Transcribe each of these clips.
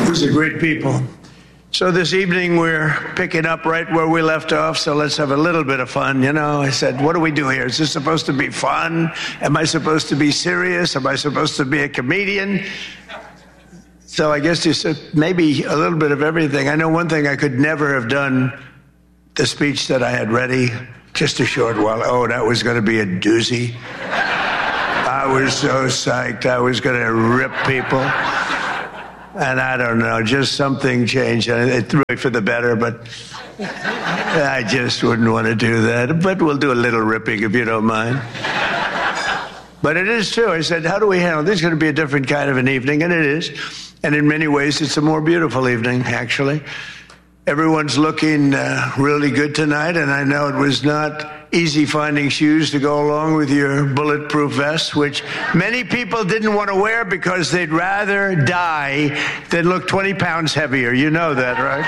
These are great people. So this evening we're picking up right where we left off, so let's have a little bit of fun. You know, I said, what do we do here? Is this supposed to be fun? Am I supposed to be serious? Am I supposed to be a comedian? So I guess you said maybe a little bit of everything. I know one thing, I could never have done the speech that I had ready just a short while. Oh, that was going to be a doozy. I was so psyched. I was going to rip people. And I don't know, just something changed. It's really for the better, but I just wouldn't want to do that. But we'll do a little ripping if you don't mind. But it is true. I said, how do we handle this? It's going to be a different kind of an evening, and it is. And in many ways, it's a more beautiful evening, actually. Everyone's looking really good tonight, and I know it was not easy finding shoes to go along with your bulletproof vest, which many people didn't want to wear because they'd rather die than look 20 pounds heavier. You know that, right?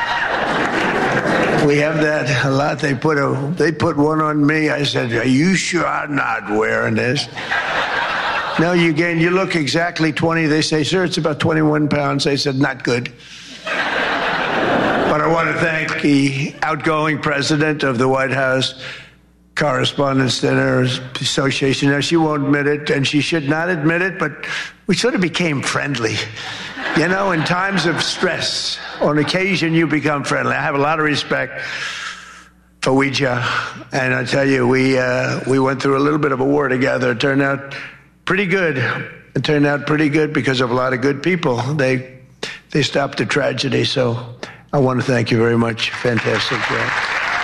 We have that a lot. They put one on me. I said, are you sure I'm not wearing this? No, you look exactly 20. They say, sir, it's about 21 pounds. They said, not good. But I want to thank the outgoing president of the White House Correspondents' Dinner Association. Now, she won't admit it, and she should not admit it, but we sort of became friendly. You know, in times of stress, on occasion, you become friendly. I have a lot of respect for Ouija, and I tell you, we went through a little bit of a war together. It turned out pretty good. It turned out pretty good because of a lot of good people. They stopped the tragedy, so I want to thank you very much. Fantastic job.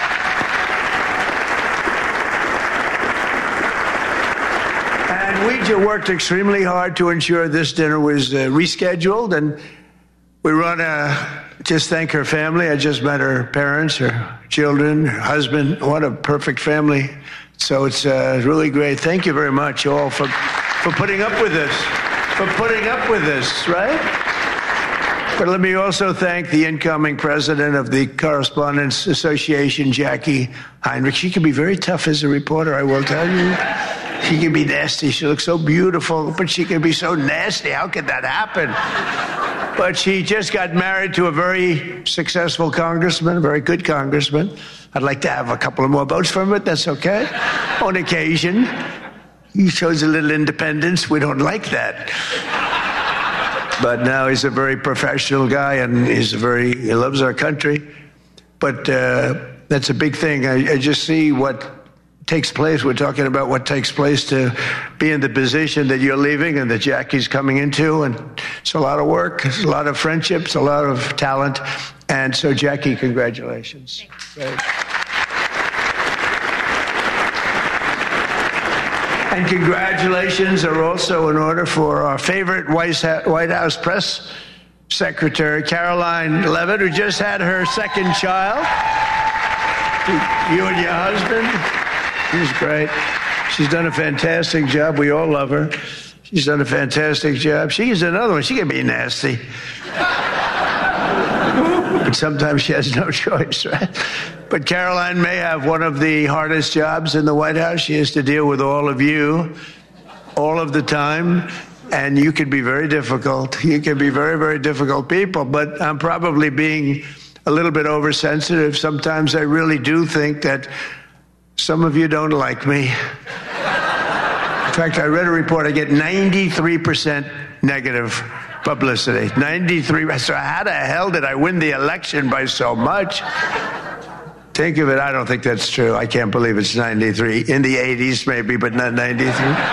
And Ouija worked extremely hard to ensure this dinner was rescheduled, and we want to just thank her family. I just met her parents, her children, her husband. What a perfect family. So it's really great. Thank you very much, all, for putting up with this. For putting up with this, right? But let me also thank the incoming president of the Correspondents Association, Jackie Heinrich. She can be very tough as a reporter, I will tell you. She can be nasty. She looks so beautiful, but she can be so nasty. How could that happen? But she just got married to a very successful congressman, a very good congressman. I'd like to have a couple of more votes from it. That's okay. On occasion, he shows a little independence. We don't like that. But now he's a very professional guy, and he loves our country. But that's a big thing. I just see what takes place. We're talking about what takes place to be in the position that you're leaving and that Jackie's coming into. And it's a lot of work. It's a lot of friendships, a lot of talent. And so, Jackie, congratulations. Great. And congratulations are also in order for our favorite White House press secretary, Caroline Leavitt, who just had her second child. You and your husband. She's great. She's done a fantastic job. We all love her. She's done a fantastic job. She's another one. She can be nasty. But sometimes she has no choice, right? But Caroline may have one of the hardest jobs in the White House. She has to deal with all of you all of the time, and you can be very difficult. You can be very, very difficult people, but I'm probably being a little bit oversensitive. Sometimes I really do think that some of you don't like me. In fact, I read a report, I get 93% negative publicity. 93. So how the hell did I win the election by so much? Think of it. I don't think that's true. I can't believe it's 93. In the 80s, maybe, but not 93.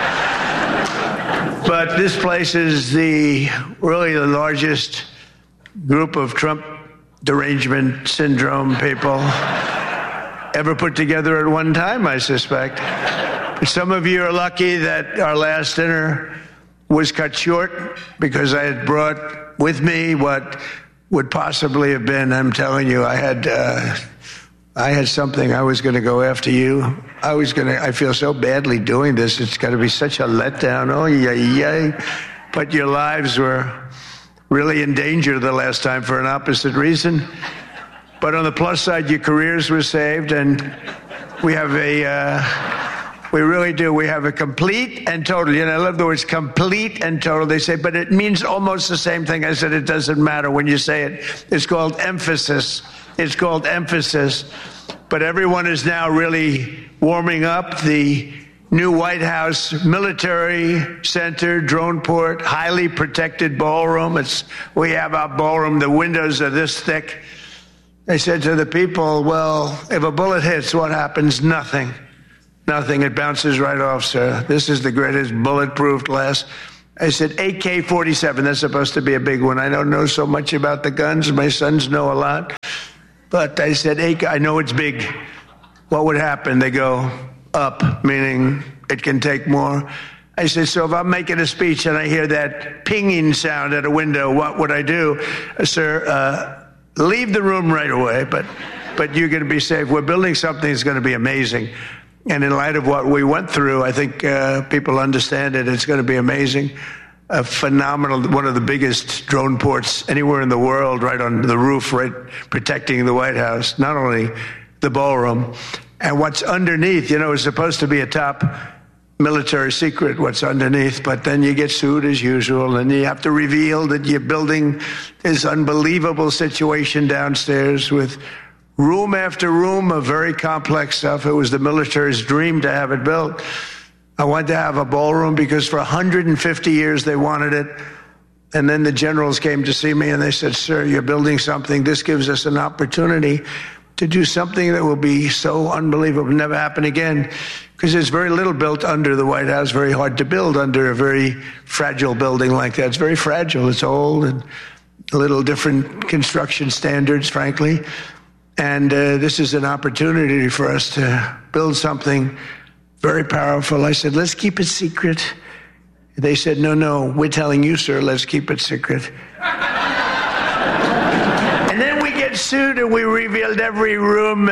But this place is really the largest group of Trump derangement syndrome people ever put together at one time, I suspect. But some of you are lucky that our last dinner was cut short because I had brought with me what would possibly have been, I'm telling you, I had something. I was going to go after you. I feel so badly doing this. It's going to be such a letdown. Oh, yay. But your lives were really in danger the last time for an opposite reason. But on the plus side, your careers were saved, and we have We really do. We have a complete and total. I love the words complete and total. They say, but it means almost the same thing. I said, it doesn't matter when you say it. It's called emphasis. It's called emphasis. But everyone is now really warming up. The new White House Military Center, drone port, highly protected ballroom. We have our ballroom. The windows are this thick. I said to the people, well, if a bullet hits, what happens? Nothing. Nothing. It bounces right off, sir. This is the greatest bulletproof glass. I said, AK-47. That's supposed to be a big one. I don't know so much about the guns. My sons know a lot. But I said, I know it's big. What would happen? They go up, meaning it can take more. I said, so if I'm making a speech and I hear that pinging sound at a window, what would I do? Sir, leave the room right away, but you're going to be safe. We're building something that's going to be amazing. And in light of what we went through, I think people understand it. It's going to be amazing. A phenomenal, one of the biggest drone ports anywhere in the world, right on the roof, right protecting the White House, not only the ballroom. And what's underneath, it's supposed to be a top military secret, what's underneath, but then you get sued as usual, and you have to reveal that you're building this unbelievable situation downstairs with room after room of very complex stuff. It was the military's dream to have it built. I wanted to have a ballroom because for 150 years they wanted it. And then the generals came to see me and they said, sir, you're building something. This gives us an opportunity to do something that will be so unbelievable, never happen again. Because there's very little built under the White House, very hard to build under a very fragile building like that. It's very fragile. It's old and a little different construction standards, frankly. And this is an opportunity for us to build something very powerful. I said, let's keep it secret. They said, no, we're telling you, sir, let's keep it secret. And then we get sued and we revealed every room,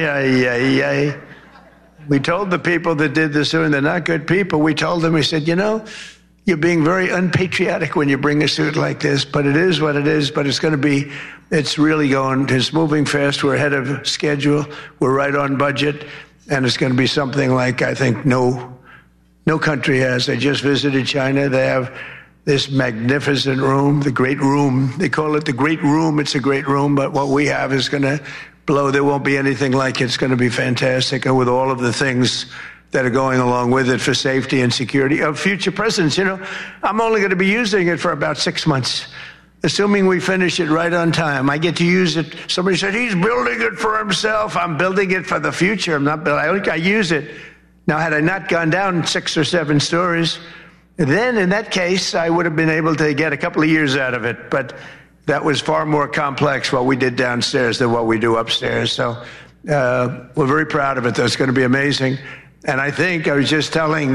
We told the people that did the suing, they're not good people. We told them, we said, you're being very unpatriotic when you bring a suit like this, but it is what it is, but it's really going, it's moving fast. We're ahead of schedule. We're right on budget. And it's going to be something like, I think, no country has. I just visited China. They have this magnificent room, the Great Room. They call it the Great Room. It's a great room, but what we have is going to blow. There won't be anything like it. It's going to be fantastic. And with all of the things that are going along with it for safety and security of future presidents, I'm only going to be using it for about 6 months. Assuming we finish it right on time, I get to use it. Somebody said, he's building it for himself. I'm building it for the future. I'm not building. I use it. Now, had I not gone down 6 or 7 stories, then in that case, I would have been able to get a couple of years out of it. But that was far more complex what we did downstairs than what we do upstairs. So we're very proud of it, though. It's going to be amazing. And I think I was just telling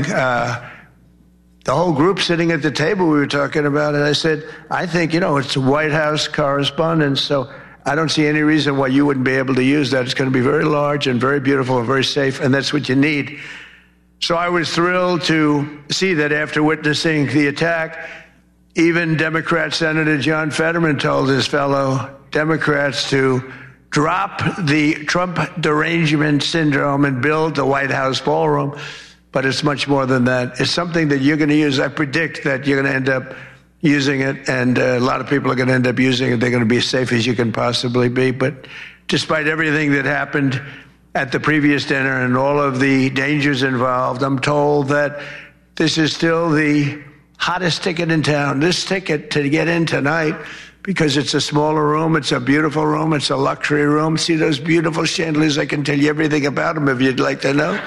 the whole group sitting at the table, we were talking about it. I said, I think, it's a White House correspondence, so I don't see any reason why you wouldn't be able to use that. It's going to be very large and very beautiful and very safe, and that's what you need. So I was thrilled to see that after witnessing the attack, even Democrat Senator John Fetterman told his fellow Democrats to drop the Trump derangement syndrome and build the White House ballroom. But it's much more than that. It's something that you're going to use. I predict that you're going to end up using it, and a lot of people are going to end up using it. They're going to be as safe as you can possibly be. But despite everything that happened at the previous dinner and all of the dangers involved, I'm told that this is still the hottest ticket in town. This ticket to get in tonight, because it's a smaller room, it's a beautiful room, it's a luxury room. See those beautiful chandeliers? I can tell you everything about them if you'd like to know.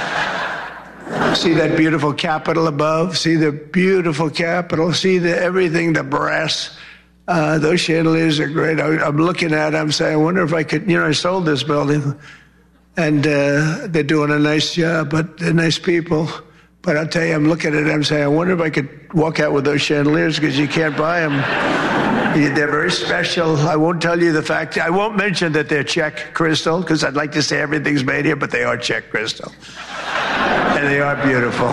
See that beautiful Capitol above? See the beautiful Capitol? See everything, the brass. Those chandeliers are great. I'm looking at them, saying, I wonder if I could, I sold this building, and they're doing a nice job, but they're nice people. But I'll tell you, I'm looking at them, saying, I wonder if I could walk out with those chandeliers, because you can't buy them. They're very special. I won't tell you the fact. I won't mention that they're Czech crystal, because I'd like to say everything's made here, but they are Czech crystal. And they are beautiful.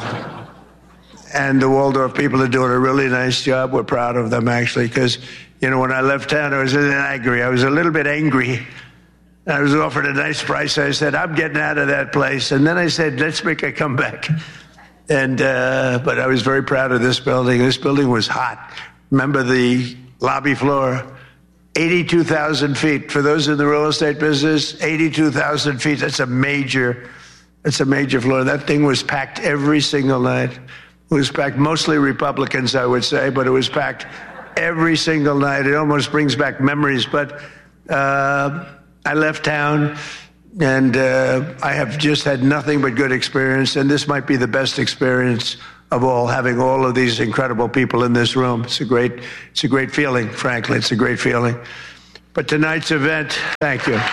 And the Waldorf people are doing a really nice job. We're proud of them, actually, because, when I left town, I was a little angry. I was a little bit angry I was offered a nice price. I said, I'm getting out of that place. And then I said, let's make a comeback. And but I was very proud of this building. This building was hot. Remember the lobby floor? 82,000 feet. For those in the real estate business, 82,000 feet. That's a major floor. That thing was packed every single night. It was packed, mostly Republicans, I would say, but it was packed every single night. It almost brings back memories. But I left town, and I have just had nothing but good experience. And this might be the best experience of all, having all of these incredible people in this room. It's a great feeling, frankly. It's a great feeling. But tonight's event, thank you.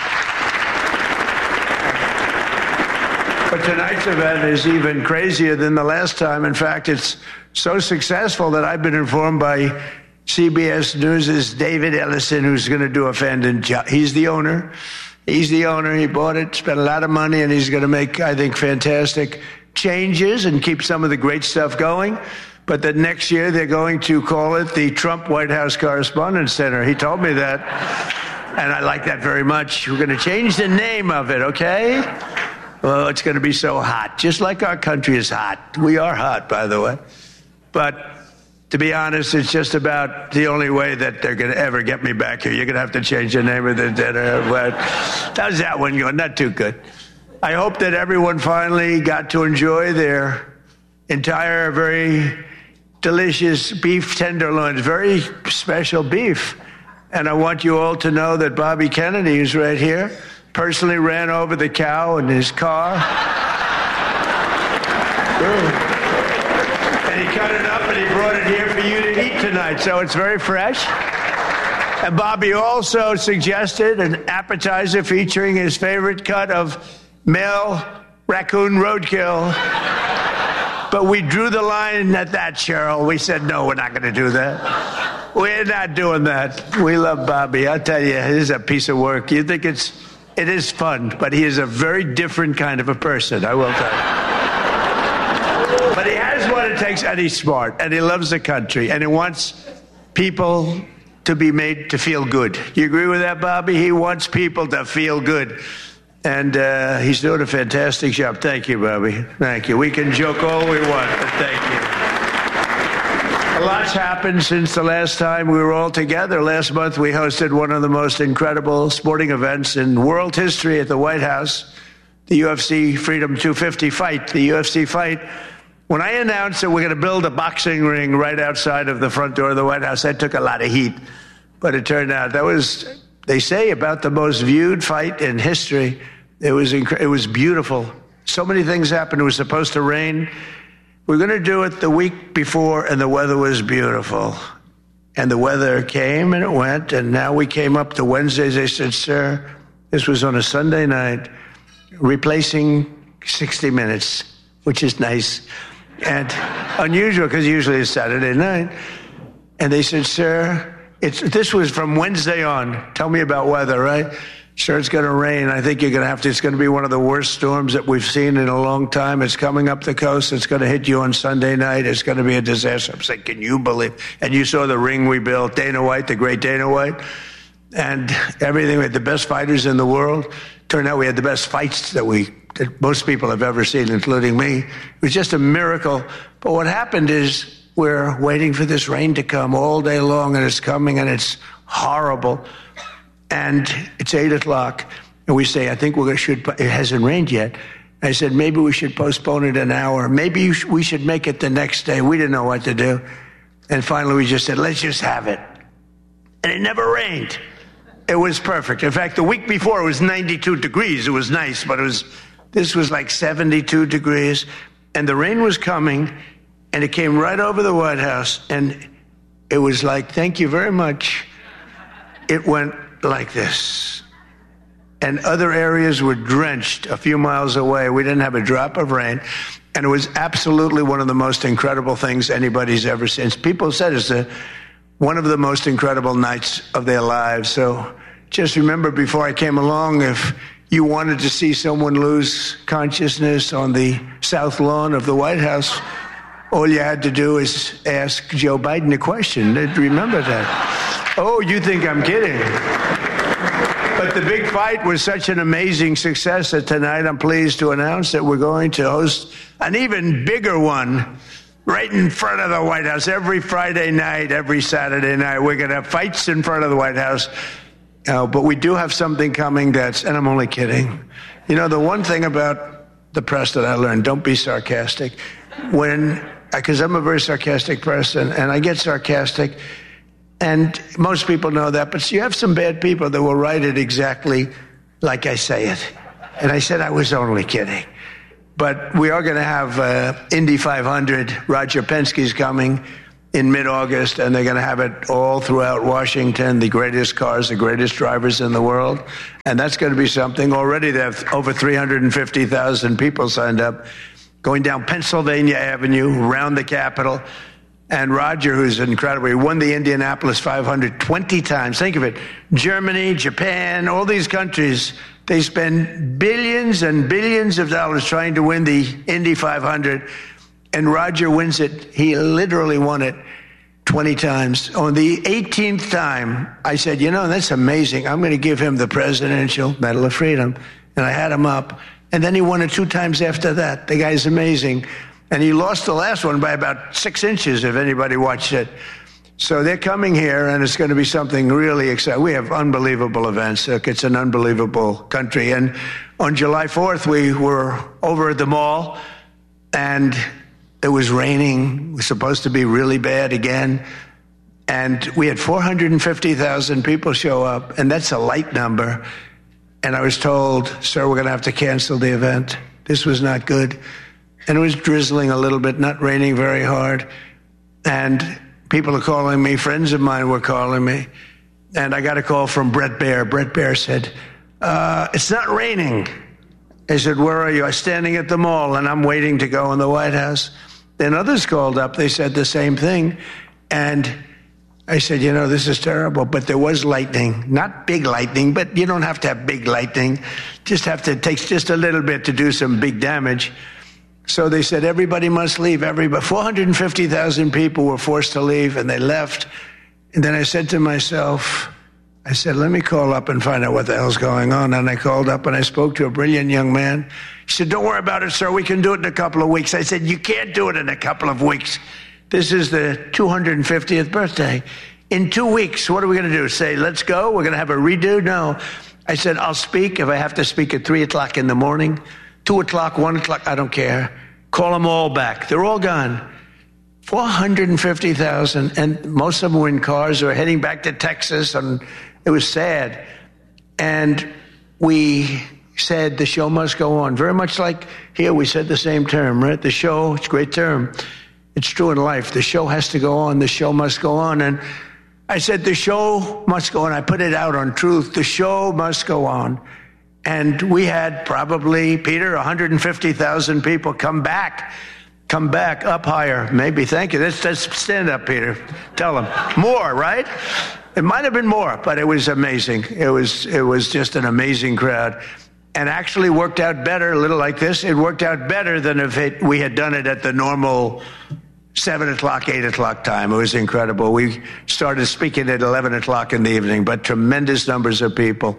But tonight's event is even crazier than the last time. In fact, it's so successful that I've been informed by CBS News' David Ellison, who's going to do a fantastic job. He's the owner. He bought it, spent a lot of money, and he's going to make, I think, fantastic changes and keep some of the great stuff going. But that next year they're going to call it the Trump White House Correspondents Center. He told me that, and I like that very much. We're going to change the name of it, okay? Well, it's going to be so hot, just like our country is hot. We are hot, by the way. But to be honest, it's just about the only way that they're going to ever get me back here. You're going to have to change the name of the dinner. But how's that one going? Not too good. I hope that everyone finally got to enjoy their entire very delicious beef tenderloins, very special beef. And I want you all to know that Bobby Kennedy, who's right here, personally ran over the cow in his car. And he cut it up and he brought it here for you to eat tonight. So it's very fresh. And Bobby also suggested an appetizer featuring his favorite cut of male raccoon roadkill. But we drew the line at that, Cheryl. We said, no, we're not going to do that. We're not doing that. We love Bobby. I'll tell you, it is a piece of work. You think it is fun, but he is a very different kind of a person, I will tell you. But he has what it takes, and he's smart, and he loves the country, and he wants people to be made to feel good. You agree with that, Bobby? He wants people to feel good. And he's doing a fantastic job. Thank you, Bobby. Thank you. We can joke all we want, but thank you. A lot's happened since the last time we were all together. Last month, we hosted one of the most incredible sporting events in world history at the White House, the UFC Freedom 250 fight, the UFC fight. When I announced that we're going to build a boxing ring right outside of the front door of the White House, that took a lot of heat. But it turned out that was, they say, about the most viewed fight in history. It was beautiful. So many things happened. It was supposed to rain. We were going to do it the week before, and the weather was beautiful. And the weather came and it went, and now we came up to Wednesdays. They said, sir, this was on a Sunday night, replacing 60 Minutes, which is nice and unusual because usually it's Saturday night. And they said, sir, this was from Wednesday on. Tell me about weather, right? Sure, it's going to rain. I think you're going to have to. It's going to be one of the worst storms that we've seen in a long time. It's coming up the coast. It's going to hit you on Sunday night. It's going to be a disaster. I'm saying, can you believe? And you saw the ring we built, Dana White, the great Dana White, and everything. We had the best fighters in the world. Turned out we had the best fights that most people have ever seen, including me. It was just a miracle. But what happened is we're waiting for this rain to come all day long, and it's coming, and it's horrible. And it's 8 o'clock, and we say, I think it hasn't rained yet. I said, maybe we should postpone it an hour. Maybe we should make it the next day. We didn't know what to do. And finally, we just said, let's just have it. And it never rained. It was perfect. In fact, the week before, it was 92 degrees. It was nice, but this was like 72 degrees. And the rain was coming, and it came right over the White House. And it was like, thank you very much. It went like this. And other areas were drenched a few miles away. We didn't have a drop of rain. And it was absolutely one of the most incredible things anybody's ever seen. People said it's one of the most incredible nights of their lives. So just remember, before I came along, if you wanted to see someone lose consciousness on the South Lawn of the White House, all you had to do is ask Joe Biden a question. Remember that. Oh, you think I'm kidding. But the big fight was such an amazing success that tonight I'm pleased to announce that we're going to host an even bigger one right in front of the White House. Every Friday night, every Saturday night, we're going to have fights in front of the White House. But we do have something coming and I'm only kidding. You know, the one thing about the press that I learned, don't be sarcastic. Because I'm a very sarcastic person, and I get sarcastic, and most people know that, but you have some bad people that will write it exactly like I say it. And I said I was only kidding. But we are going to have Indy 500. Roger Penske's coming in mid-August, and they're going to have it all throughout Washington, the greatest cars, the greatest drivers in the world. And that's going to be something. Already they have over 350,000 people signed up, going down Pennsylvania Avenue, around the Capitol. And Roger, who's incredible, he won the Indianapolis 500 20 times. Think of it. Germany, Japan, all these countries, they spend billions and billions of dollars trying to win the Indy 500. And Roger wins it. He literally won it 20 times. On the 18th time, I said, you know, that's amazing. I'm going to give him the Presidential Medal of Freedom. And I had him up. And then he won it 2 times after that. The guy's amazing. And he lost the last one by about 6 inches, if anybody watched it. So they're coming here, and it's going to be something really exciting. We have unbelievable events. It's an unbelievable country. And on July 4th, we were over at the mall, and it was raining. It was supposed to be really bad again. And we had 450,000 people show up, and that's a light number. And I was told, sir, we're going to have to cancel the event. This was not good. And it was drizzling a little bit, not raining very hard. And people are calling me. Friends of mine were calling me. And I got a call from Bret Baier. Bret Baier said, it's not raining. I said, where are you? I was standing at the mall, and I'm waiting to go in the White House. Then others called up. They said the same thing. And I said, you know, this is terrible. But there was lightning. Not big lightning, but you don't have to have big lightning. It takes just a little bit to do some big damage. So they said, everybody must leave. 450,000 people were forced to leave, and they left. And then I said to myself, I said, let me call up and find out what the hell's going on. And I called up, and I spoke to a brilliant young man. He said, don't worry about it, sir. We can do it in a couple of weeks. I said, you can't do it in a couple of weeks. This is the 250th birthday. In 2 weeks, what are we going to do? Say, let's go? We're going to have a redo? No. I said, I'll speak if I have to speak at 3 o'clock in the morning. 2 o'clock, 1 o'clock, I don't care. Call them all back. They're all gone. 450,000, and most of them were in cars or heading back to Texas, and it was sad. And we said the show must go on. Very much like here, we said the same term, right? The show, it's a great term. It's true in life. The show has to go on. The show must go on. And I said, the show must go on. I put it out on Truth. The show must go on. And we had probably, Peter, 150,000 people come back up higher. Maybe, thank you. Let's stand up, Peter. Tell them. More, right? It might have been more, but it was amazing. It was just an amazing crowd. And actually worked out better, a little like this. It worked out better than if we had done it at the normal 7 o'clock, 8 o'clock time. It was incredible. We started speaking at 11 o'clock in the evening, but tremendous numbers of people.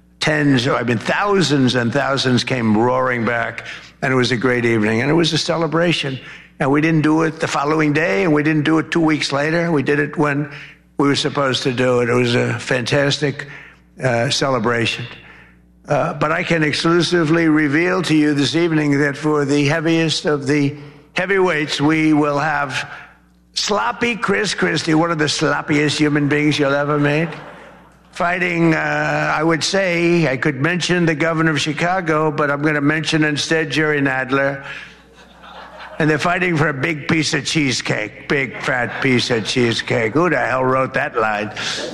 Thousands and thousands came roaring back, and it was a great evening, and it was a celebration. And we didn't do it the following day, and we didn't do it 2 weeks later. We did it when we were supposed to do it. It was a fantastic celebration. But I can exclusively reveal to you this evening that for the heaviest of the heavyweights, we will have sloppy Chris Christie, one of the sloppiest human beings you'll ever meet, fighting, I would say, I could mention the governor of Chicago, but I'm going to mention instead Jerry Nadler. And they're fighting for a big piece of cheesecake, big fat piece of cheesecake. Who the hell wrote that line?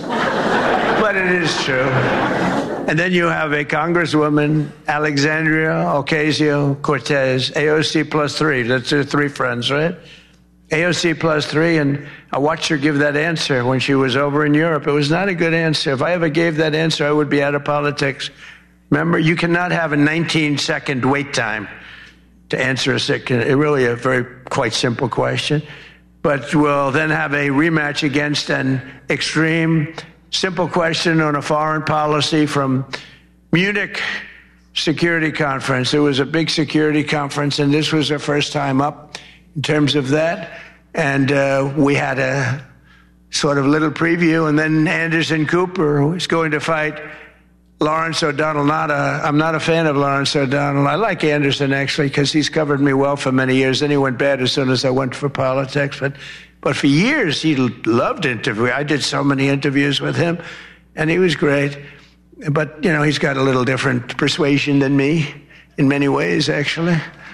But it is true. And then you have a Congresswoman, Alexandria Ocasio-Cortez, AOC plus 3. That's her 3 friends, right? AOC plus 3, and I watched her give that answer when she was over in Europe. It was not a good answer. If I ever gave that answer, I would be out of politics. Remember, you cannot have a 19-second wait time to answer really a very quite simple question. But we'll then have a rematch against an extreme simple question on a foreign policy from Munich Security Conference. It was a big security conference, and this was our first time up in terms of that. And we had a sort of little preview, and then Anderson Cooper was going to fight Lawrence O'Donnell. I'm not a fan of Lawrence O'Donnell. I like Anderson, actually, because he's covered me well for many years. Then he went bad as soon as I went for politics. But for years, he loved interviewing. I did so many interviews with him, and he was great. But, you know, he's got a little different persuasion than me in many ways, actually.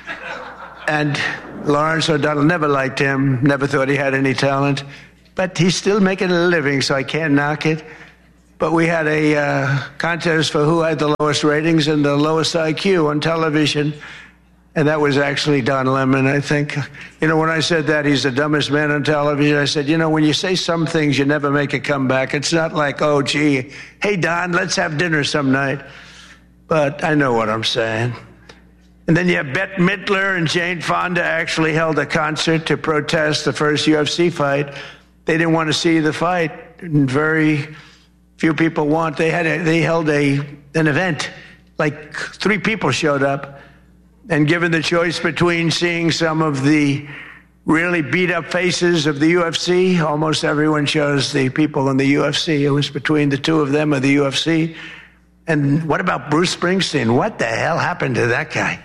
And Lawrence O'Donnell, never liked him, never thought he had any talent. But he's still making a living, so I can't knock it. But we had a contest for who had the lowest ratings and the lowest IQ on television. And that was actually Don Lemon, I think. You know, when I said that he's the dumbest man on television, I said, you know, when you say some things, you never make a comeback. It's not like, oh, gee, hey, Don, let's have dinner some night. But I know what I'm saying. And then you have Bette Midler and Jane Fonda actually held a concert to protest the first UFC fight. They didn't want to see the fight. And very few people want. They held an event. Like 3 people showed up. And given the choice between seeing some of the really beat-up faces of the UFC, almost everyone chose the people in the UFC. It was between the 2 of them or the UFC. And what about Bruce Springsteen? What the hell happened to that guy?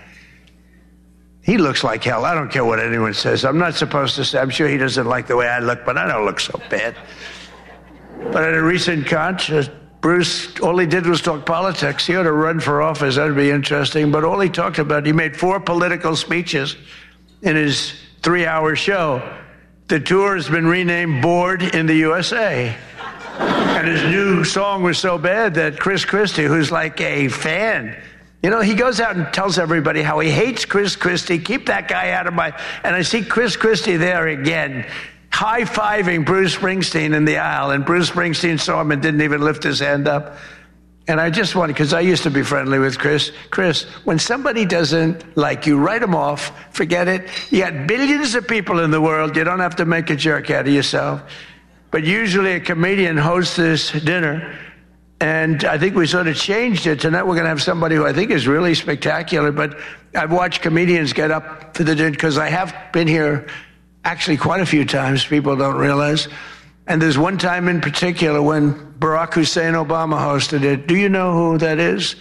He looks like hell. I don't care what anyone says. I'm not supposed to say. I'm sure he doesn't like the way I look, but I don't look so bad. But at a recent concert, Bruce, all he did was talk politics. He ought to run for office. That would be interesting. But all he talked about, he made 4 political speeches in his 3-hour show. The tour has been renamed Bored in the USA. And his new song was so bad that Chris Christie, who's like a fan, you know, he goes out and tells everybody how he hates Chris Christie. Keep that guy out of my... And I see Chris Christie there again, high-fiving Bruce Springsteen in the aisle, and Bruce Springsteen saw him and didn't even lift his hand up. And I just wanted, because I used to be friendly with Chris, when somebody doesn't like you, write them off, forget it. You got billions of people in the world. You don't have to make a jerk out of yourself. But usually a comedian hosts this dinner, and I think we sort of changed it. Tonight we're going to have somebody who I think is really spectacular, but I've watched comedians get up for the dinner, because I have been here actually quite a few times, people don't realize. And there's one time in particular when Barack Hussein Obama hosted it. Do you know who that is?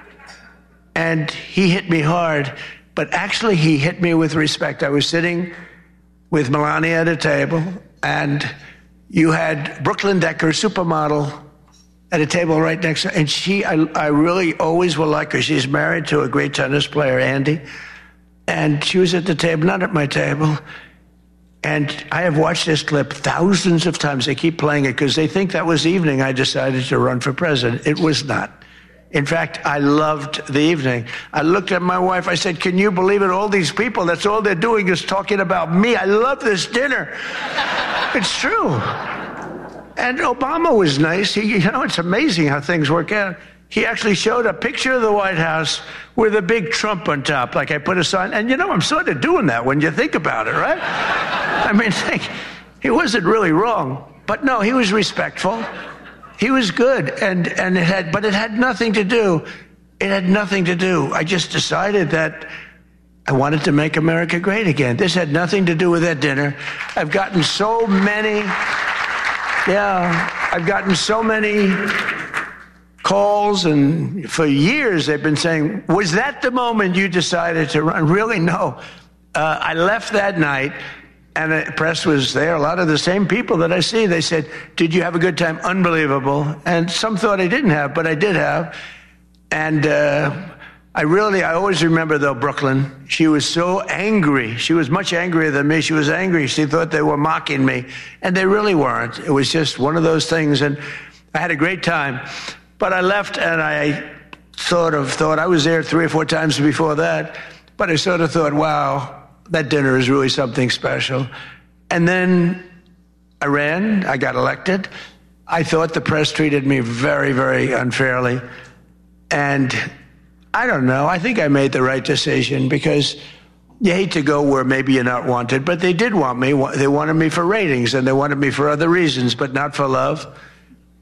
And he hit me hard, but actually he hit me with respect. I was sitting with Melania at a table, and you had Brooklyn Decker, supermodel, at a table right next to her. And I really always will like her. She's married to a great tennis player, Andy. And she was at the table, not at my table. And I have watched this clip thousands of times. They keep playing it because they think that was the evening I decided to run for president. It was not. In fact, I loved the evening. I looked at my wife. I said, can you believe it? All these people, that's all they're doing is talking about me. I love this dinner. It's true. And Obama was nice. It's amazing how things work out. He actually showed a picture of the White House with a big Trump on top, like I put a sign. And, I'm sort of doing that when you think about it, right? I mean, he wasn't really wrong. But no, he was respectful. He was good. But it had nothing to do. It had nothing to do. I just decided that I wanted to make America great again. This had nothing to do with that dinner. I've gotten so many calls, and for years they've been saying, was that the moment you decided to run? Really, no. I left that night, and the press was there. A lot of the same people that I see, they said, did you have a good time? Unbelievable. And some thought I didn't have, but I did have. And I always remember, though, Brooklyn. She was so angry. She was much angrier than me. She was angry. She thought they were mocking me. And they really weren't. It was just one of those things. And I had a great time. But I left, and I sort of thought, I was there 3 or 4 times before that, but I sort of thought, wow, that dinner is really something special. And then I ran, I got elected. I thought the press treated me very, very unfairly. And I don't know, I think I made the right decision, because you hate to go where maybe you're not wanted, but they did want me. They wanted me for ratings, and they wanted me for other reasons, but not for love.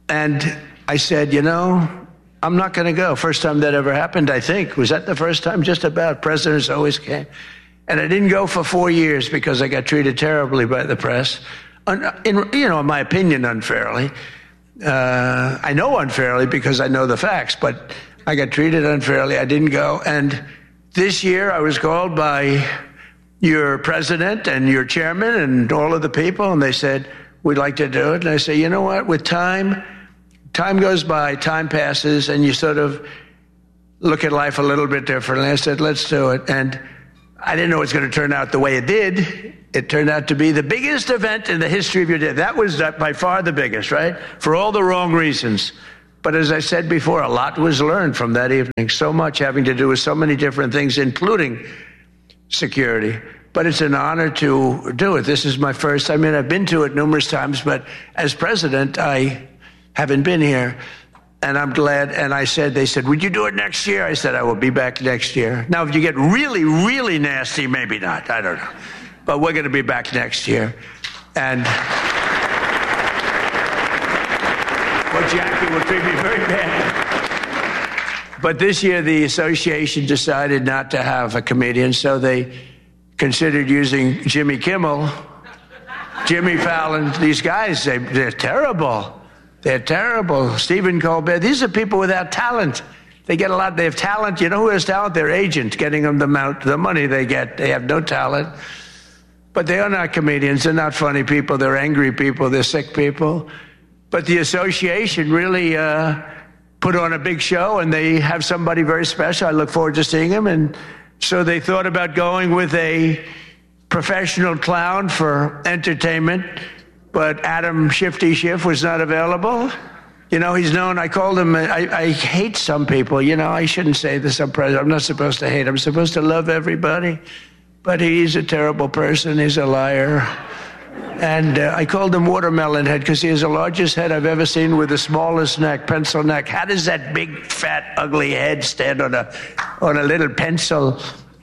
And I said, I'm not going to go. First time that ever happened, I think. Was that the first time? Just about. Presidents always came. And I didn't go for 4 years because I got treated terribly by the press. In my opinion, unfairly. I know unfairly because I know the facts, but I got treated unfairly. I didn't go. And this year I was called by your president and your chairman and all of the people, and they said, we'd like to do it. And I say, you know what? With time goes by, time passes, and you sort of look at life a little bit differently. I said, let's do it. And I didn't know it was going to turn out the way it did. It turned out to be the biggest event in the history of your day. That was by far the biggest, right? For all the wrong reasons. But as I said before, a lot was learned from that evening. So much having to do with so many different things, including security. But it's an honor to do it. This is my first. I've been to it numerous times, but as president, I haven't been here. And I'm glad. And they said, would you do it next year? I said, I will be back next year. Now, if you get really, really nasty, maybe not. I don't know. But we're going to be back next year. And Jackie will treat me very bad. But this year, the association decided not to have a comedian, so they considered using Jimmy Kimmel, Jimmy Fallon. These guys, they're terrible. They're terrible. Stephen Colbert. These are people without talent. They get a lot. They have talent. You know who has talent? Their agent, getting them the money they get. They have no talent. But they are not comedians. They're not funny people. They're angry people. They're sick people. But the association really put on a big show, and they have somebody very special. I look forward to seeing him. And so they thought about going with a professional clown for entertainment. But Adam Shifty Schiff was not available. He's known. I called him. I hate some people. I shouldn't say this. I'm president. I'm not supposed to hate. I'm supposed to love everybody. But he's a terrible person. He's a liar. And I called him Watermelon Head because he has the largest head I've ever seen with the smallest neck, pencil neck. How does that big, fat, ugly head stand on a little pencil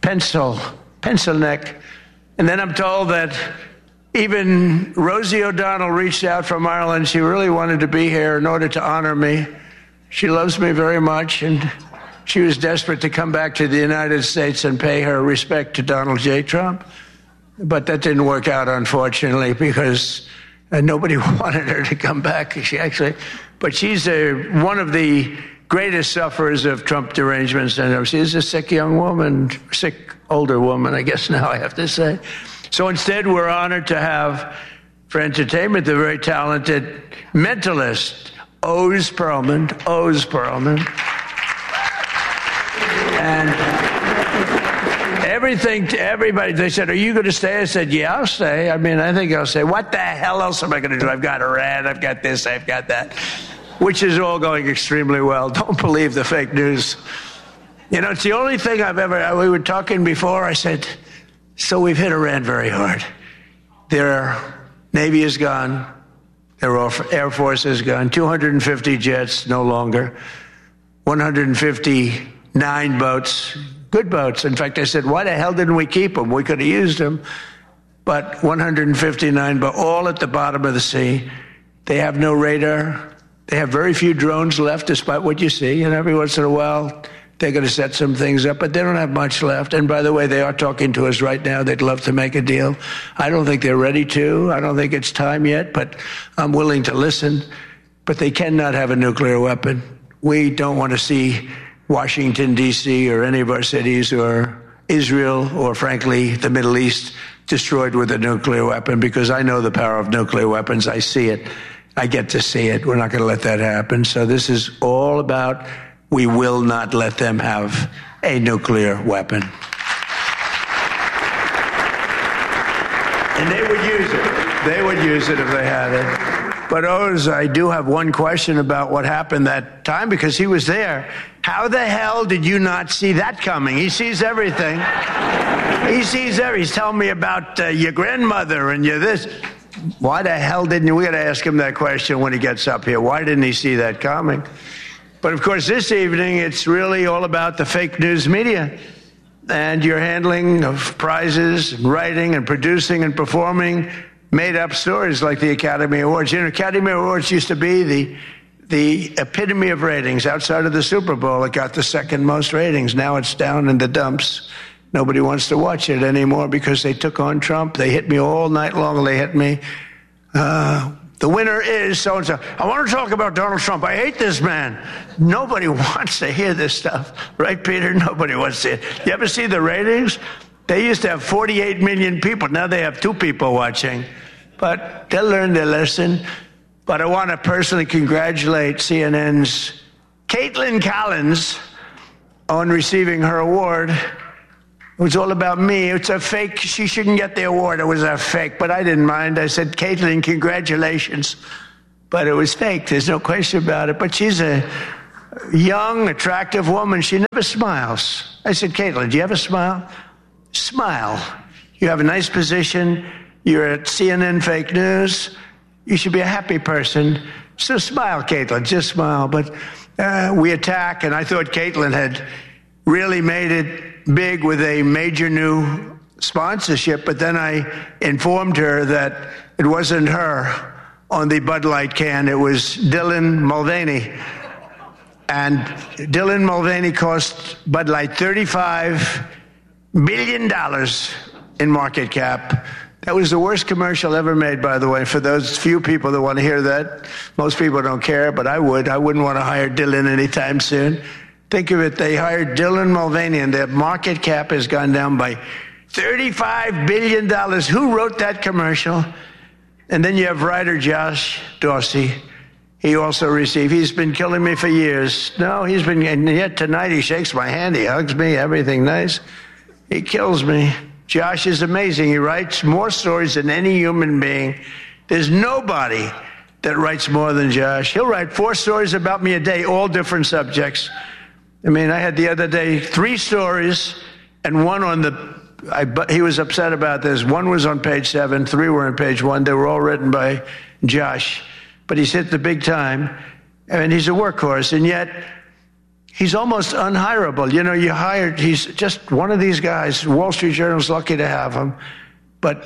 neck? And then I'm told that even Rosie O'Donnell reached out from Ireland. She really wanted to be here in order to honor me. She loves me very much, and she was desperate to come back to the United States and pay her respect to Donald J. Trump. But that didn't work out, unfortunately, because nobody wanted her to come back. But she's one of the greatest sufferers of Trump derangement syndrome. She's a sick young woman, sick older woman, I guess now I have to say. So instead, we're honored to have, for entertainment, the very talented mentalist, Oz Perlman. And everything to everybody, they said, are you going to stay? I said, yeah, I'll stay. I think I'll stay. What the hell else am I going to do? I've got Iran, I've got this, I've got that, which is all going extremely well. Don't believe the fake news. It's the only thing we were talking before, I said, so we've hit Iran very hard. Their Navy is gone. Their Air Force is gone. 250 jets, no longer. 159 boats, good boats. In fact, I said, why the hell didn't we keep them? We could have used them. But 159, but all at the bottom of the sea. They have no radar. They have very few drones left, despite what you see. And every once in a while, they're going to set some things up, but they don't have much left. And by the way, they are talking to us right now. They'd love to make a deal. I don't think they're ready to. I don't think it's time yet, but I'm willing to listen. But they cannot have a nuclear weapon. We don't want to see Washington, D.C., or any of our cities, or Israel, or frankly, the Middle East, destroyed with a nuclear weapon, because I know the power of nuclear weapons. I see it. I get to see it. We're not going to let that happen. So this is all about, we will not let them have a nuclear weapon. And they would use it. They would use it if they had it. But Oz, I do have one question about what happened that time, because he was there. How the hell did you not see that coming? He sees everything. He sees everything. He's telling me about your grandmother and your this. Why the hell didn't you? We got to ask him that question when he gets up here. Why didn't he see that coming? But of course, this evening, it's really all about the fake news media and your handling of prizes and writing and producing and performing made-up stories like the Academy Awards. You know, Academy Awards used to be the the epitome of ratings. Outside of the Super Bowl, it got the second most ratings. Now it's down in the dumps. Nobody wants to watch it anymore because they took on Trump. They hit me all night long. They hit me. The winner is so-and-so. I want to talk about Donald Trump. I hate this man. Nobody wants to hear this stuff. Right, Peter? Nobody wants to hear it. You ever see the ratings? They used to have 48 million people. Now they have 2 people watching. But they'll learn their lesson. But I want to personally congratulate CNN's Caitlin Collins on receiving her award. It was all about me. It's a fake. She shouldn't get the award. It was a fake. But I didn't mind. I said, Caitlin, congratulations. But it was fake. There's no question about it. But she's a young, attractive woman. She never smiles. I said, Caitlin, do you have a smile? Smile. You have a nice position. You're at CNN Fake News. You should be a happy person. So smile, Caitlin. Just smile. But we attack, and I thought Caitlin had really made it big with a major new sponsorship, but then I informed her that it wasn't her on the Bud Light can. It was Dylan Mulvaney. And Dylan Mulvaney cost Bud Light $35 billion in market cap. That was the worst commercial ever made, by the way, for those few people that want to hear that. Most people don't care, but I would. I wouldn't want to hire Dylan anytime soon. Think of it, they hired Dylan Mulvaney, and their market cap has gone down by $35 billion. Who wrote that commercial? And then you have writer Josh Dorsey. He also received, he's been killing me for years. No, and yet tonight he shakes my hand, he hugs me, everything nice. He kills me. Josh is amazing. He writes more stories than any human being. There's nobody that writes more than Josh. He'll write 4 stories about me a day, all different subjects. I mean, I had the other day 3 stories, and one on he was upset about this. 1 was on page 7, 3 were on page 1. They were all written by Josh. But he's hit the big time, and he's a workhorse, and yet he's almost unhireable. You know, he's just one of these guys. Wall Street Journal's lucky to have him. But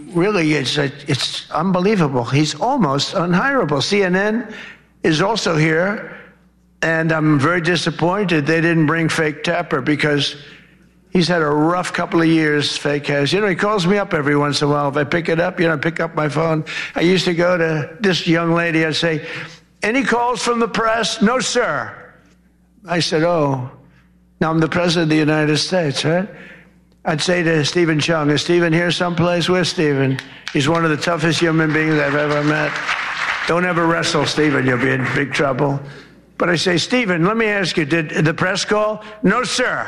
it's unbelievable. He's almost unhireable. CNN is also here. And I'm very disappointed they didn't bring Fake Tapper because he's had a rough couple of years, Fake has. You know, he calls me up every once in a while. If I pick it up, I pick up my phone. I used to go to this young lady. I'd say, any calls from the press? No, sir. I said, oh, now I'm the president of the United States, right? I'd say to Stephen Chung, is Stephen here someplace? Where's Stephen? He's one of the toughest human beings I've ever met. Don't ever wrestle Stephen. You'll be in big trouble. But I say, Stephen, let me ask you, did the press call? No, sir.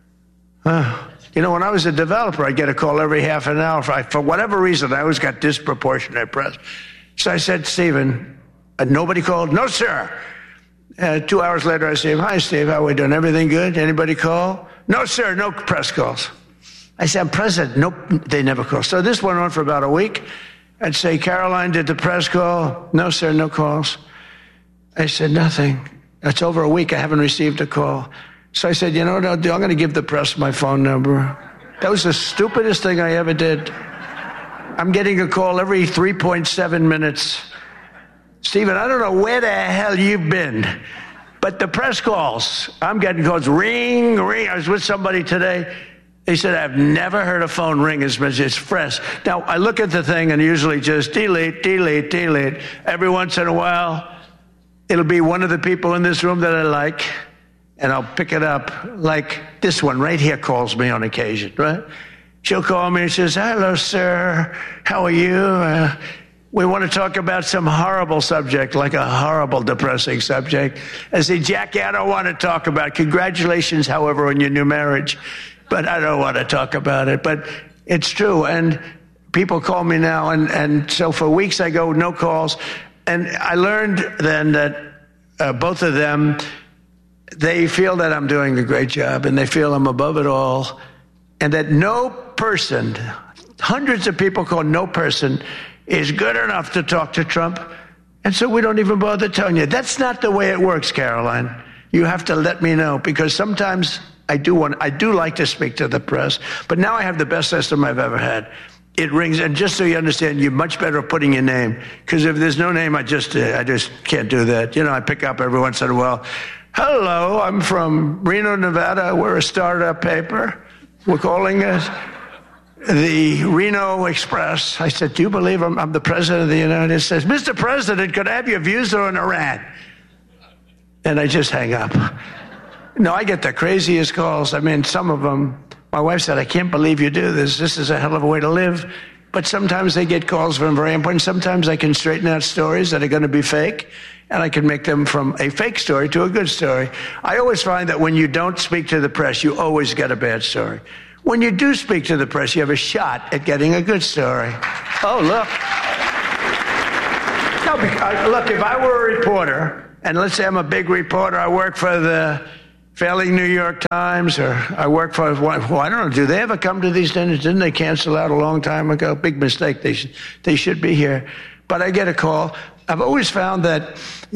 You know, when I was a developer, I'd get a call every half an hour. For whatever reason, I always got disproportionate press. So I said, Stephen, nobody called? No, sir. 2 hours later, I say, hi, Steve, how are we doing? Everything good? Anybody call? No, sir, no press calls. I said, I'm president. Nope, they never call. So this went on for about a week. I'd say, Caroline, did the press call? No, sir, no calls. I said, nothing. It's over a week. I haven't received a call. So I said, you know what I'll do? I'm going to give the press my phone number. That was the stupidest thing I ever did. I'm getting a call every 3.7 minutes. Stephen, I don't know where the hell you've been, but the press calls, I'm getting calls, ring, ring. I was with somebody today. They said, I've never heard a phone ring as much as fresh. Now, I look at the thing and usually just delete, delete, delete. Every once in a while, it'll be one of the people in this room that I like, and I'll pick it up. Like this one right here calls me on occasion, right? She'll call me and says, hello, sir. How are you? We want to talk about some horrible subject, like a horrible, depressing subject. I say, Jackie, I don't want to talk about it. Congratulations, however, on your new marriage. But I don't want to talk about it. But it's true. And people call me now. And so for weeks I go, no calls. And I learned then that both of them, they feel that I'm doing a great job. And they feel I'm above it all. And that no person, hundreds of people call no person, is good enough to talk to Trump. And so we don't even bother telling you. That's not the way it works, Caroline. You have to let me know, because sometimes I do like to speak to the press, but now I have the best system I've ever had. it rings. And just so you understand, you're much better at putting your name. Because if there's no name, I just can't do that. I pick up every once in a while. Hello, I'm from Reno, Nevada. We're a startup paper. We're calling it the Reno Express. I said, do you believe I'm the president of the United States? Mr. President, could I have your views on Iran? And I just hang up. No, I get the craziest calls. I mean, some of them, my wife said, I can't believe you do this. This is a hell of a way to live. But sometimes they get calls from very important. Sometimes I can straighten out stories that are going to be fake, and I can make them from a fake story to a good story. I always find that when you don't speak to the press, you always get a bad story. When you do speak to the press, you have a shot at getting a good story. Oh, look. No, look, if I were a reporter, and let's say I'm a big reporter, I work for the failing New York Times, or I work for, well, I don't know, do they ever come to these dinners? Didn't they cancel out a long time ago? Big mistake. They should be here. But I get a call. I've always found that,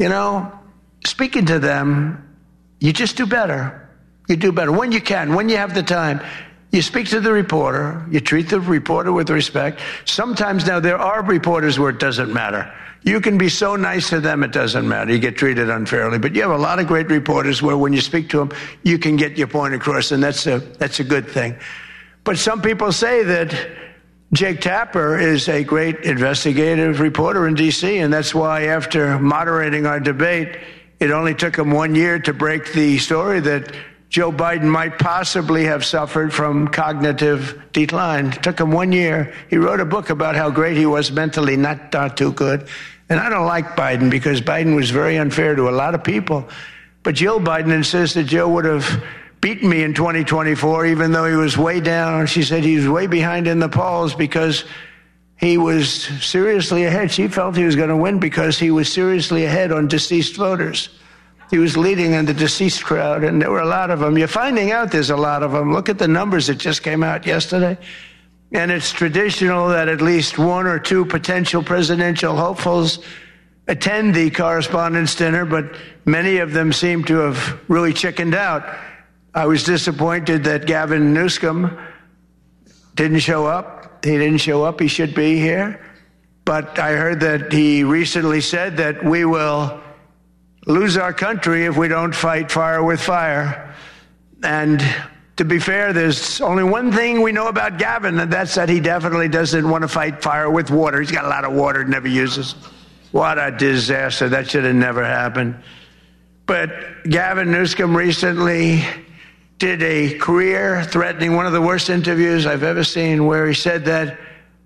speaking to them, you just do better. You do better when you can, when you have the time. You speak to the reporter. You treat the reporter with respect. Sometimes now there are reporters where it doesn't matter. You can be so nice to them, it doesn't matter. You get treated unfairly. But you have a lot of great reporters where when you speak to them, you can get your point across, and that's a good thing. But some people say that Jake Tapper is a great investigative reporter in D.C., and that's why after moderating our debate, it only took him 1 year to break the story that Joe Biden might possibly have suffered from cognitive decline. It took him 1 year. He wrote a book about how great he was mentally, not too good. And I don't like Biden because Biden was very unfair to a lot of people. But Jill Biden insists that Joe would have beaten me in 2024, even though he was way down. She said he was way behind in the polls because he was seriously ahead. She felt he was going to win because he was seriously ahead on deceased voters. He was leading in the deceased crowd, and there were a lot of them. You're finding out there's a lot of them. Look at the numbers that just came out yesterday. And it's traditional that at least one or two potential presidential hopefuls attend the Correspondents' Dinner, but many of them seem to have really chickened out. I was disappointed that Gavin Newsom didn't show up. He didn't show up. He should be here. But I heard that he recently said that we will lose our country if we don't fight fire with fire. And to be fair, there's only one thing we know about Gavin, and that's that he definitely doesn't want to fight fire with water. He's got a lot of water, never uses. What a disaster. That should have never happened. But Gavin Newsom recently did a career-threatening, one of the worst interviews I've ever seen, where he said that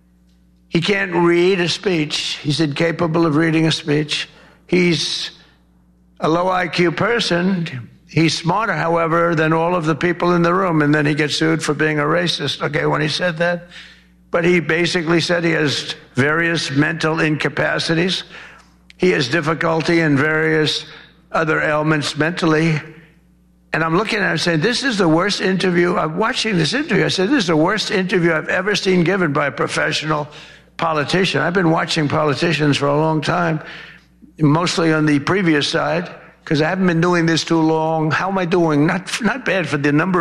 he can't read a speech. He's incapable of reading a speech. He's a low IQ person. He's smarter, however, than all of the people in the room. And then he gets sued for being a racist, okay, when he said that. But he basically said he has various mental incapacities. He has difficulty in various other ailments mentally. And I'm looking at him saying, this is the worst interview. I'm watching this interview. I said, this is the worst interview I've ever seen given by a professional politician. I've been watching politicians for a long time, mostly on the previous side, because I haven't been doing this too long. How am I doing? Not bad for the number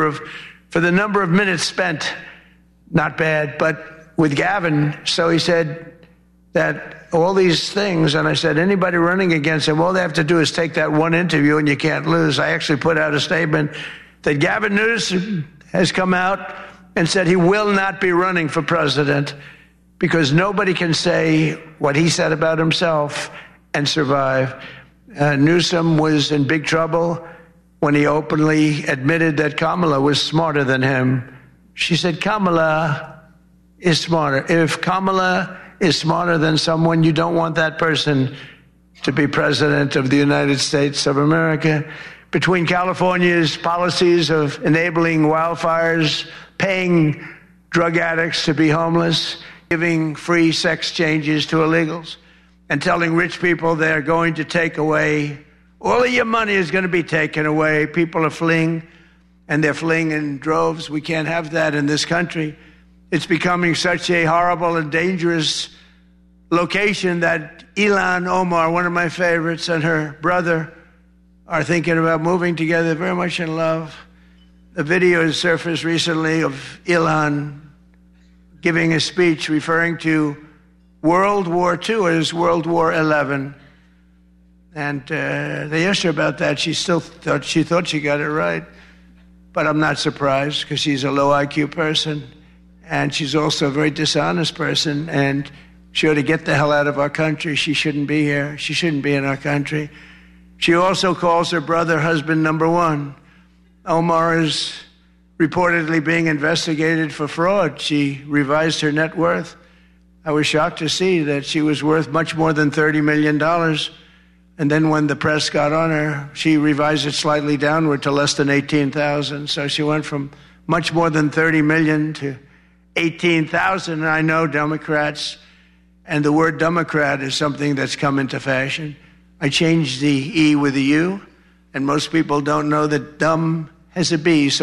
of minutes spent. Not bad. But with Gavin, so he said that all these things, and I said, anybody running against him, all they have to do is take that one interview and you can't lose. I actually put out a statement that Gavin Newsom has come out and said he will not be running for president because nobody can say what he said about himself and survive. Newsom was in big trouble when he openly admitted that Kamala was smarter than him. She said, Kamala is smarter. If Kamala is smarter than someone, you don't want that person to be president of the United States of America. Between California's policies of enabling wildfires, paying drug addicts to be homeless, giving free sex changes to illegals, and telling rich people they're going to take away, all of your money is going to be taken away. People are fleeing, and they're fleeing in droves. We can't have that in this country. It's becoming such a horrible and dangerous location that Ilhan Omar, one of my favorites, and her brother are thinking about moving together, very much in love. A video has surfaced recently of Ilhan giving a speech referring to World War II as World War XI. And they asked her about that. She thought she got it right. But I'm not surprised, because she's a low IQ person. And she's also a very dishonest person. And she ought to get the hell out of our country. She shouldn't be here. She shouldn't be in our country. She also calls her brother husband number one. Omar is reportedly being investigated for fraud. She revised her net worth. I was shocked to see that she was worth much more than $30 million. And then when the press got on her, she revised it slightly downward to less than 18,000. So she went from much more than 30 million to 18,000. And I know Democrats, and the word Democrat is something that's come into fashion. I changed the E with a U, and most people don't know that dumb has a B. So